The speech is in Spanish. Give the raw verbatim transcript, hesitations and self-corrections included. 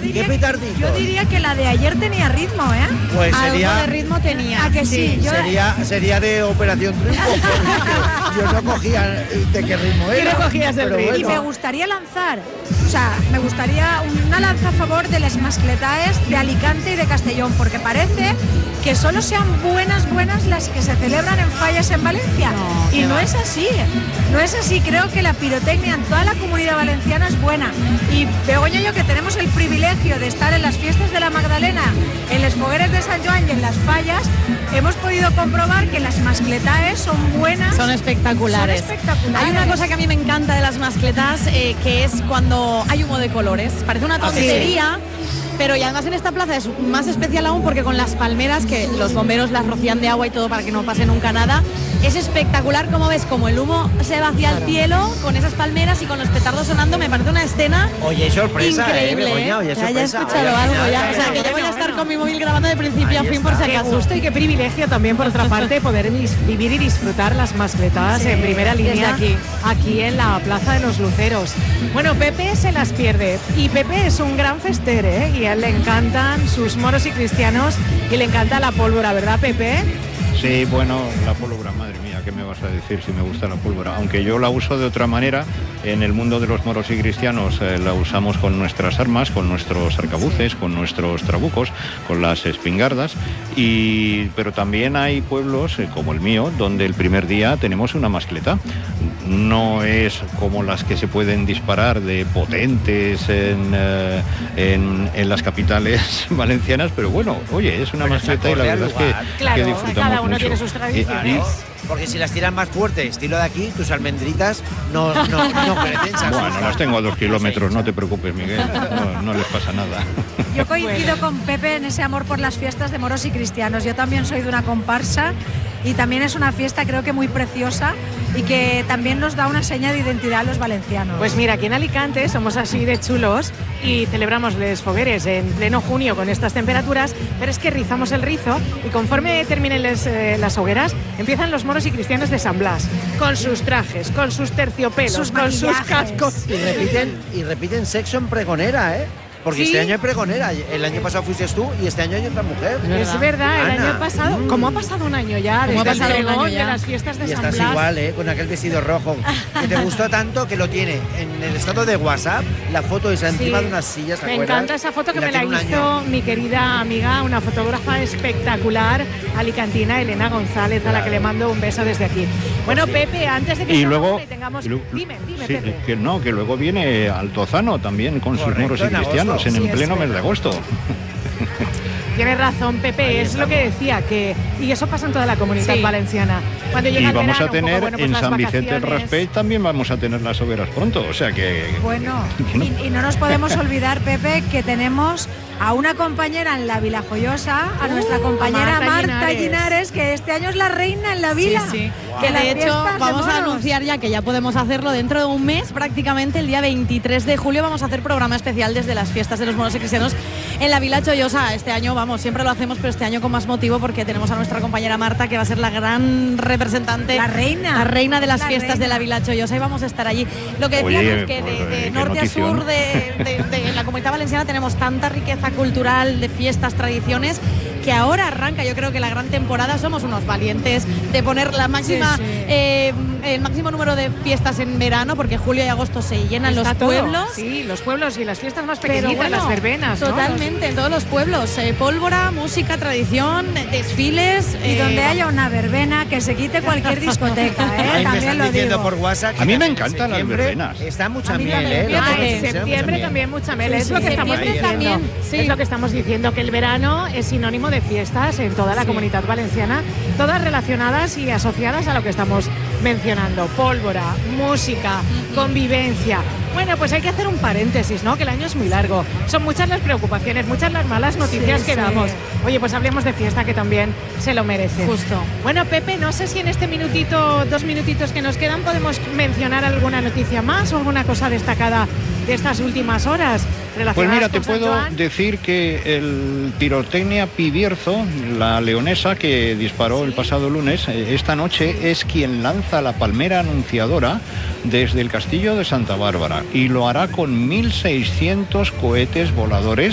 diría, ¿Qué petarditos? yo diría que la de ayer tenía ritmo, ¿eh? Pues Algo sería, de ritmo tenía. ¿A que sí? Yo- sería, sería de Operación Triunfo. porque Yo no cogía de qué ritmo era. Y no cogías el pero ritmo. Y bueno. me gustaría lanzar, o sea, me gustaría una lanza a favor de las mascletaes de Alicante y de Castellón, porque parece que solo sean buenas, buenas las que se celebran en fallas en Valencia. No, y qué no va. es así, no es así. Creo que la pirotecnia en toda la comunidad valenciana es buena. Y Begoña y yo, que tenemos el privilegio de estar en las fiestas de la Magdalena, en los fogueres de San Joan y en las fallas, hemos podido comprobar que las mascletaes son buenas. Son espectaculares. Son espectaculares. Hay una cosa que a mí me encanta de las mascletas, eh, que es cuando hay humo de colores. Parece una tontería, pero y además en esta plaza es más especial aún porque con las palmeras, que los bomberos las rocían de agua y todo para que no pase nunca nada, es espectacular como ves como el humo se va hacia el cielo con esas palmeras y con los petardos sonando. Me parece una escena Oye, sorpresa, increíble. eh, Begoña, oye, Ya, ya he sorpresa. escuchado Oye, al algo final, ya. eh, O sea, que yo voy a estar con mi móvil grabando de principio Ahí a fin por si está. Qué acaso. gusto y qué privilegio también, por otra parte, poder vis- vivir y disfrutar las mascletadas Sí, en primera desde línea aquí. aquí en la Plaza de los Luceros. Bueno, Pepe se las pierde y Pepe es un gran fester, ¿eh? Y a él le encantan sus moros y cristianos y le encanta la pólvora, ¿verdad, Pepe? Sí, bueno, la pólvora, madre mía, ¿qué me vas a decir si me gusta la pólvora? Aunque yo la uso de otra manera, en el mundo de los moros y cristianos eh, la usamos con nuestras armas, con nuestros arcabuces, con nuestros trabucos, con las espingardas, y, pero también hay pueblos eh, como el mío, donde el primer día tenemos una mascleta. No es como las que se pueden disparar de potentes en, eh, en, en las capitales valencianas, pero bueno, oye, es una Pero se mascleta y la acorde al verdad es que, lugar. Claro, que disfrutamos cada uno mucho. tiene sus tradiciones. Y- y- Porque si las tiras más fuerte, estilo de aquí, tus almendritas no, no, no crecen. se Bueno, asustan. las tengo a dos kilómetros, no te preocupes, Miguel, no, no les pasa nada. Yo coincido con Pepe en ese amor por las fiestas de moros y cristianos. Yo también soy de una comparsa y también es una fiesta creo que muy preciosa y que también nos da una seña de identidad a los valencianos. Pues mira, aquí en Alicante somos así de chulos y celebramos les fogueres en pleno junio con estas temperaturas, pero es que rizamos el rizo y conforme terminen les, eh, las hogueras, empiezan los moros y cristianos de San Blas, con sus trajes, con sus terciopelos, Sus con sus maquillajes. cascos. Y repiten, y repiten sexo en pregonera, ¿eh? Porque Sí. este año hay pregonera. El año pasado fuiste tú y este año hay otra mujer. Es verdad, el Ana. año pasado, ¿cómo ha pasado un año ya? ¿Cómo ha Desde pasado el un año pregón ya? de las fiestas de Y San estás Blas. igual, ¿eh? Con aquel vestido rojo que te gustó tanto que lo tiene en el estado de WhatsApp, la foto esa encima Sí. de unas sillas, ¿te Me acuerdas? encanta esa foto que Y me la tiene un hizo año. mi querida amiga, una fotógrafa espectacular, alicantina, Elena González, a la que le mando un beso desde aquí. Bueno, Pepe, antes de que Y se luego, acabe y tengamos... y lu- Dime, dime, sí, Pepe. que no, que luego viene Altozano también con sus Correcto, moros y en agosto. cristianos en, Sí, en es pleno mes de verdad. agosto. Tienes razón, Pepe, Ahí es lo que decía, que y eso pasa en toda la comunidad Sí. valenciana. Cuando llega Y el vamos verano, a un poco, tener bueno, pues en las San Vicente del vacaciones. Raspey también vamos a tener las hogueras pronto, o sea que... Bueno, y, y no nos podemos olvidar, Pepe, que tenemos a una compañera en la Vila Joyosa, a nuestra Uh, compañera Marta Marta, Linares. Linares. que este año es la reina en la Vila. Sí, sí. Que Que las de hecho fiestas de vamos a moros. anunciar ya que ya podemos hacerlo dentro de un mes, prácticamente el día veintitrés de julio vamos a hacer programa especial desde las fiestas de los moros y cristianos en la Vila Joyosa. Este año, vamos, siempre lo hacemos, pero este año con más motivo porque tenemos a nuestra compañera Marta, que va a ser la gran representante, La reina. la reina de las La fiestas de reina. la Vila Joyosa, y vamos a estar allí. Lo que Oye, decíamos que de, pues, de qué norte a notición. sur de, de- de la Comunidad Valenciana tenemos tanta riqueza cultural de fiestas, tradiciones, que ahora arranca, yo creo que la gran temporada. Somos unos valientes de poner la máxima, Sí, sí. eh, el máximo número de fiestas en verano, porque julio y agosto se llenan Está los todo. pueblos. Sí, los pueblos y las fiestas más Pero pequeñitas, bueno, las verbenas, ¿no? totalmente, en todos los pueblos. eh, pólvora, música, tradición, desfiles. Y eh, donde haya una verbena, que se quite cualquier discoteca, ¿eh? Ahí me También están lo diciendo digo. por WhatsApp que A mí me también en encantan las septiembre verbenas. Está mucha A mí miel, también. ¿eh? Lo Ah, que en dice, mucha septiembre miel. también mucha miel. Sí, es lo sí, que estamos septiembre diciendo. también, sí. Es lo que estamos diciendo, que el verano es sinónimo de fiestas en toda la Sí. comunidad valenciana, todas relacionadas y asociadas a lo que estamos mencionando. Pólvora, música, convivencia. Bueno, pues hay que hacer un paréntesis, ¿no? Que el año es muy largo. Son muchas las preocupaciones, muchas las malas noticias Sí, que sí. damos. Oye, pues hablemos de fiesta, que también se lo merece. Justo. Bueno, Pepe, no sé si en este minutito, dos minutitos que nos quedan, podemos mencionar alguna noticia más o alguna cosa destacada de estas últimas horas Pues relacionadas mira, te con San puedo Joan. decir que el pirotecnia Pibierzo, la leonesa que disparó el pasado lunes, eh, esta noche es quien lanza la palmera anunciadora desde el castillo de Santa Bárbara, y lo hará con mil seiscientos cohetes voladores